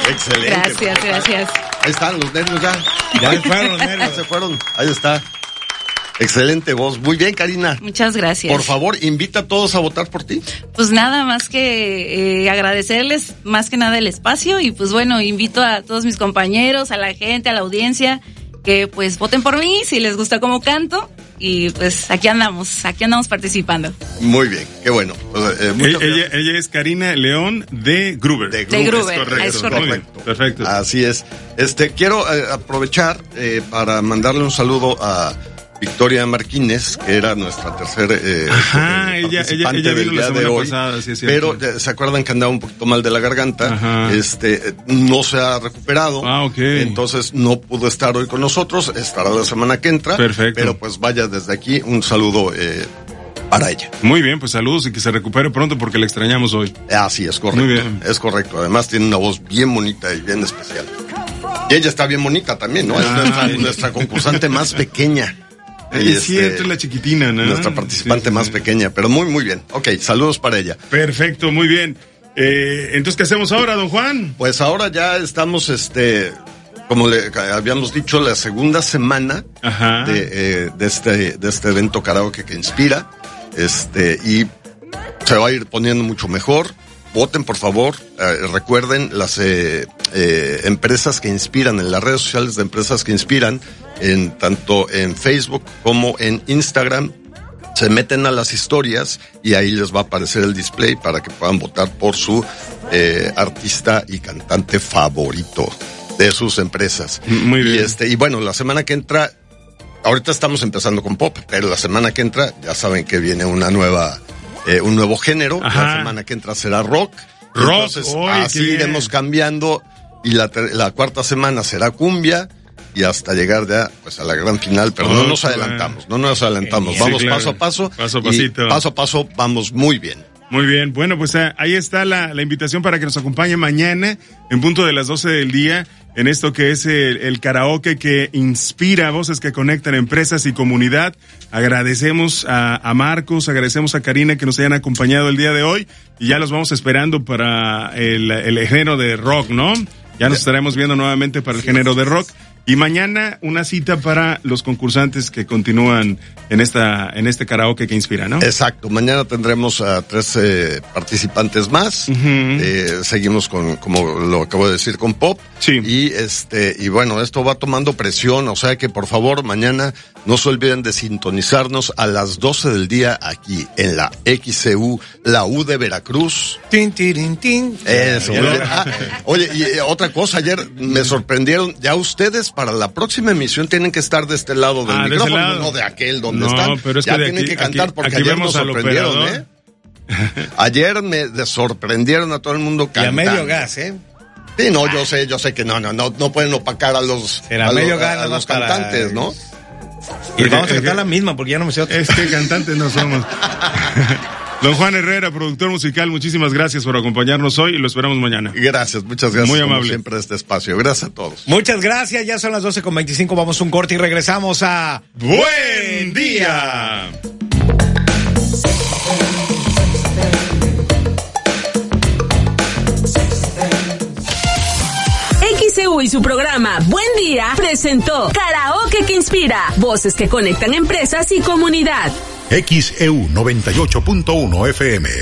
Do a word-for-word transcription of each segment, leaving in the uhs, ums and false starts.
Excelente. Gracias, gracias. Ahí están los nervios ya. Ya se fueron los nervios, ya se fueron. Ahí está. Excelente voz. Muy bien, Karina. Muchas gracias. Por favor, invita a todos a votar por ti. Pues nada más que eh, agradecerles más que nada el espacio y pues bueno, invito a todos mis compañeros, a la gente, a la audiencia, que pues voten por mí si les gusta cómo canto y pues aquí andamos, aquí andamos participando. Muy bien, qué bueno. Pues, eh, ella, ella, ella es Karina León de Gruber. De Gruber, de Gruber. Es correcto, es correcto. correcto. Perfecto. Así es. Este, quiero eh, aprovechar eh, para mandarle un saludo a Victoria Martínez, que era nuestra tercera eh, Ajá, eh, ella, ella, participante ella del vino día la de semana hoy, pasada, sí es cierto. pero eh, se acuerdan que andaba un poquito mal de la garganta. Ajá. Este, no se ha recuperado. Ah, ok. Entonces no pudo estar hoy con nosotros, estará la semana que entra. Perfecto. Pero pues vaya desde aquí un saludo eh, para ella. Muy bien, pues saludos y que se recupere pronto porque le extrañamos hoy. Así es correcto. Muy bien. Es correcto. Además tiene una voz bien bonita y bien especial. Y ella está bien bonita también, ¿no? Es nuestra, nuestra concursante más pequeña. Es Este, cierto, es la chiquitina, ¿no? Nuestra participante Sí, sí, más sí. pequeña, pero muy, muy bien. Ok, saludos para ella. Perfecto, muy bien. Eh, entonces, ¿qué hacemos ahora, don Juan? Pues ahora ya estamos, este, como le habíamos dicho, la segunda semana Ajá. de, eh, de este, de este evento karaoke que inspira, este, y se va a ir poniendo mucho mejor. Voten, por favor. Eh, recuerden las eh, eh, empresas que inspiran, en las redes sociales de empresas que inspiran, en tanto en Facebook como en Instagram. Se meten a las historias y ahí les va a aparecer el display para que puedan votar por su eh, artista y cantante favorito de sus empresas. Muy bien. Y este, y bueno, la semana que entra, ahorita estamos empezando con pop, pero la semana que entra ya saben que viene una nueva, eh, un nuevo género. Ajá. La semana que entra será rock. Rock, Entonces, ¡oy, así qué bien! iremos cambiando y la, ter- la cuarta semana será cumbia y hasta llegar ya pues a la gran final, pero Oh, no nos qué adelantamos, no nos adelantamos, Sí, vamos claro. paso a paso, Paso a y pasito. paso a paso vamos muy bien. Muy bien, bueno, pues eh, ahí está la, la invitación para que nos acompañe mañana en punto de las doce del día en esto que es el, el karaoke que inspira voces que conectan empresas y comunidad. Agradecemos a, a Marcos, agradecemos a Karina que nos hayan acompañado el día de hoy y ya los vamos esperando para el, el género de rock, ¿no? Ya nos estaremos viendo nuevamente para el género de rock. Y mañana una cita para los concursantes que continúan en esta en este karaoke que inspira, ¿no? Exacto, mañana tendremos a tres eh, participantes más. Uh-huh. eh, seguimos con, como lo acabo de decir, con pop. Sí. Y este, y bueno, esto va tomando presión, o sea que por favor mañana no se olviden de sintonizarnos a las doce del día aquí en la X C U, la U de Veracruz. Tin, tirin, tin. Eso, muy bien. Ah, oye, y eh, otra cosa, ayer me sorprendieron, ya ustedes para la próxima emisión tienen que estar de este lado del Ah, de ese micrófono, lado. no de aquel donde No, están. pero es ya que de tienen aquí- que cantar aquí- porque aquí ayer vemos nos al sorprendieron, operador. ¿eh? Ayer me de- sorprendieron a todo el mundo Y a cantando. medio gas, ¿eh? Sí, no, yo sé, yo sé que no, no, no, no pueden opacar a los, Será a los, medio a- gas, a nada los más para- cantantes, ¿no? Y vamos a Eh, cantar eh, la misma porque ya no me sé otra. Es que cantantes no somos. Don Juan Herrera, productor musical, muchísimas gracias por acompañarnos hoy y lo esperamos mañana. Gracias, muchas gracias. Muy como amable. siempre, este espacio. Gracias a todos. Muchas gracias, ya son las doce con veinticinco, vamos a un corte y regresamos a ¡Buen día! X C U y su programa Buen Día presentó Karaoke que Inspira, voces que conectan empresas y comunidad. X E U noventa y ocho punto uno F M.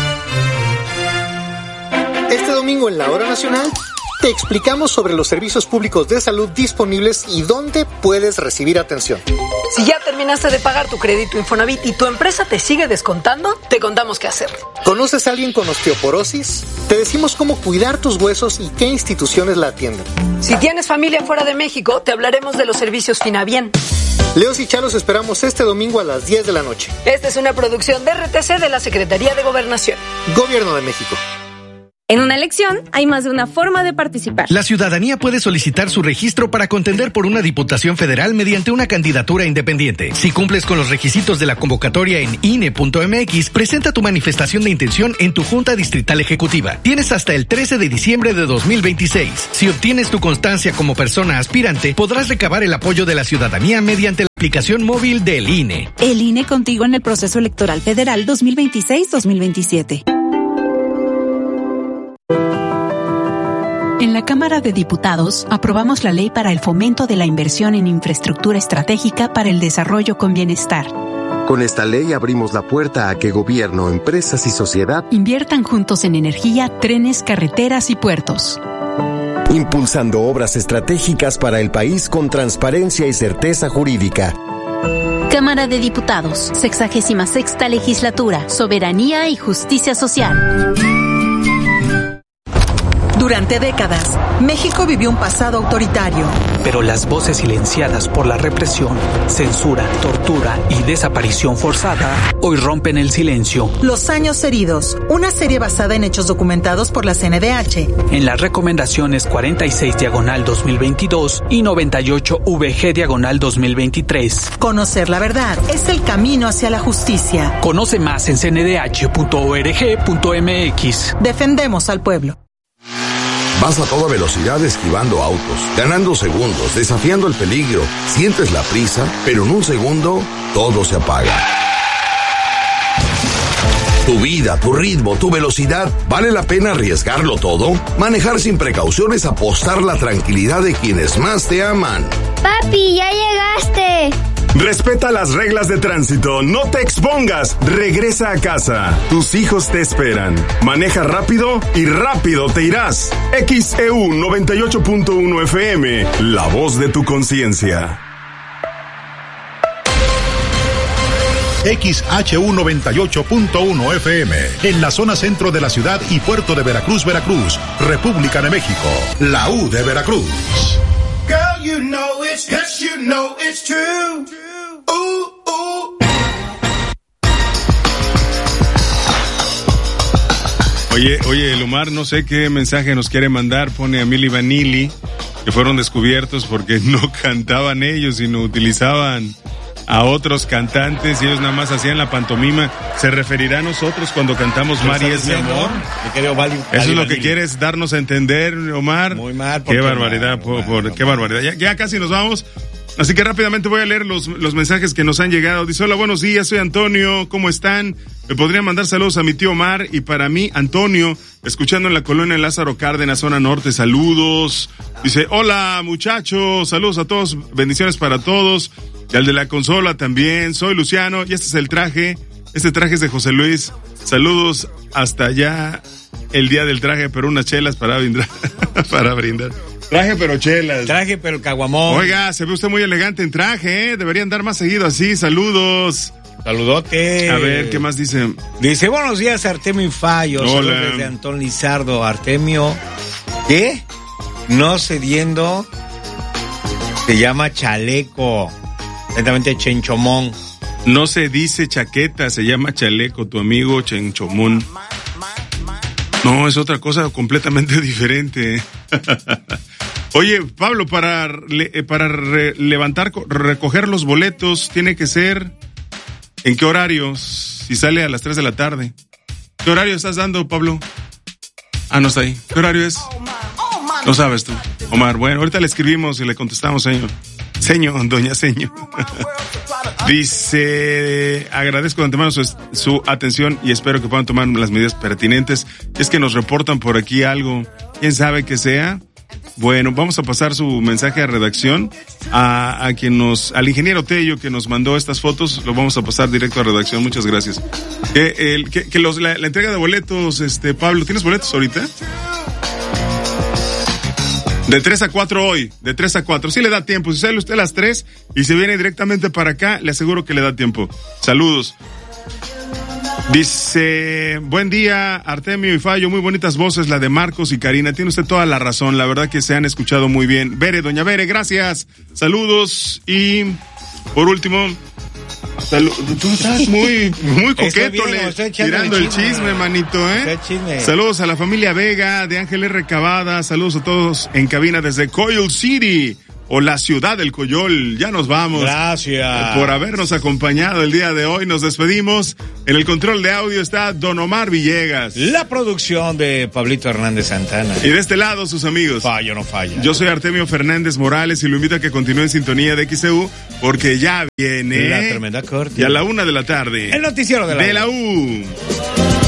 Este domingo en la Hora Nacional te explicamos sobre los servicios públicos de salud disponibles y dónde puedes recibir atención. Si ya terminaste de pagar tu crédito Infonavit y tu empresa te sigue descontando, te contamos qué hacer. ¿Conoces a alguien con osteoporosis? Te decimos cómo cuidar tus huesos y qué instituciones la atienden. Si tienes familia fuera de México, te hablaremos de los servicios Finabien. Leos y Chalos esperamos este domingo a las diez de la noche. Esta es una producción de R T C de la Secretaría de Gobernación. Gobierno de México. En una elección hay más de una forma de participar. La ciudadanía puede solicitar su registro para contender por una diputación federal mediante una candidatura independiente. Si cumples con los requisitos de la convocatoria en I N E punto M X, presenta tu manifestación de intención en tu Junta Distrital Ejecutiva. Tienes hasta el trece de diciembre de dos mil veintiséis. Si obtienes tu constancia como persona aspirante, podrás recabar el apoyo de la ciudadanía mediante la aplicación móvil del I N E. El I N E contigo en el proceso electoral federal dos mil veintiséis dos mil veintisiete. En la la Cámara de Diputados aprobamos la Ley para el Fomento de la Inversión en Infraestructura Estratégica para el Desarrollo con Bienestar. Con esta ley abrimos la puerta a que gobierno, empresas y sociedad inviertan juntos en energía, trenes, carreteras y puertos. Impulsando obras estratégicas para el país con transparencia y certeza jurídica. Cámara de Diputados, sexagésima sexta Legislatura, Soberanía y Justicia Social. Durante décadas, México vivió un pasado autoritario. Pero las voces silenciadas por la represión, censura, tortura y desaparición forzada hoy rompen el silencio. Los años heridos, una serie basada en hechos documentados por la C N D H. En las recomendaciones cuarenta y seis diagonal dos mil veintidós y noventa y ocho V G diagonal dos mil veintitrés. Conocer la verdad es el camino hacia la justicia. Conoce más en c n d h punto org punto m x. Defendemos al pueblo. Vas a toda velocidad esquivando autos, ganando segundos, desafiando el peligro. Sientes la prisa, pero en un segundo todo se apaga. Tu vida, tu ritmo, tu velocidad, ¿vale la pena arriesgarlo todo? Manejar sin precauciones, apostar la tranquilidad de quienes más te aman. Papi, ya llegaste. Respeta las reglas de tránsito, no te expongas, regresa a casa. Tus hijos te esperan. Maneja rápido y rápido te irás. X E U noventa y ocho punto uno F M, la voz de tu conciencia. X H U noventa y ocho punto uno F M, en la zona centro de la ciudad y puerto de Veracruz, Veracruz, República de México, la U de Veracruz. Girl, you know it's, yes, you know it's true. Ooh, ooh. Oye, oye, el Omar, no sé qué mensaje nos quiere mandar, pone a Milli Vanilli, que fueron descubiertos porque no cantaban ellos, sino utilizaban a otros cantantes y ellos nada más hacían la pantomima. ¿Se referirá a nosotros cuando cantamos Mari es mi amor? Eso es lo que quieres darnos a entender, Omar. Muy mal. Qué barbaridad, mal, por, por, mal, qué barbaridad. Ya, ya casi nos vamos. Así que rápidamente voy a leer los, los mensajes que nos han llegado. Dice, hola, buenos días, soy Antonio, ¿cómo están? Me podrían mandar saludos a mi tío Omar y para mí, Antonio, escuchando en la colonia Lázaro Cárdenas, zona norte, saludos. Dice, hola muchachos, saludos a todos, bendiciones para todos. Y al de la consola también, soy Luciano y este es el traje, este traje es de José Luis. Saludos hasta allá, el día del traje, pero unas chelas para brindar, para brindar. Traje pero chelas. Traje pero caguamón. Oiga, se ve usted muy elegante en traje, ¿eh? Debería andar más seguido así, saludos. Saludote. A ver, ¿qué más dice? Dice, buenos días, Artemio y Fallo. Hola. Saludos desde Antón Lizardo. Artemio, ¿qué? No cediendo, se llama chaleco. Atentamente, Chenchomón. No se dice chaqueta, se llama chaleco, tu amigo Chenchomón. No, es otra cosa completamente diferente. Oye, Pablo, para le, para re, levantar, recoger los boletos, tiene que ser, ¿en qué horarios? Si sale a las tres de la tarde. ¿Qué horario estás dando, Pablo? Ah, no está ahí. ¿Qué horario es? No sabes tú, Omar. Bueno, ahorita le escribimos y le contestamos, señor. Señor, doña Señor. Dice, agradezco de antemano su, su atención y espero que puedan tomar las medidas pertinentes. Es que nos reportan por aquí algo, quién sabe qué sea. Bueno, vamos a pasar su mensaje a redacción, a, a quien nos, al ingeniero Tello que nos mandó estas fotos, lo vamos a pasar directo a redacción, muchas gracias. Que, el, que, que los, la, la entrega de boletos, este, Pablo, ¿tienes boletos ahorita? De tres a cuatro hoy, de tres a cuatro. Sí le da tiempo. Si sale usted a las tres y se viene directamente para acá, le aseguro que le da tiempo. Saludos. Dice, buen día, Artemio y Fallo, muy bonitas voces, la de Marcos y Karina. Tiene usted toda la razón, la verdad que se han escuchado muy bien. Bere, doña Bere, gracias. Saludos. Y, por último... Salud. Tú estás muy, muy coqueto, bien, le, tirando el chisme, chisme, manito, ¿eh? Chisme. Saludos a la familia Vega, de Ángel R. Cavada, saludos a todos en cabina desde Coyol City, o la ciudad del Coyol. Ya nos vamos. Gracias. Por habernos acompañado el día de hoy. Nos despedimos. En el control de audio está Don Omar Villegas. La producción de Pablito Hernández Santana. Y de este lado, sus amigos. Fallo, no falla. Yo soy Artemio Fernández Morales y lo invito a que continúe en sintonía de X E U, porque ya viene... La tremenda corte. Y a la una de la tarde. El noticiero de la, de la U.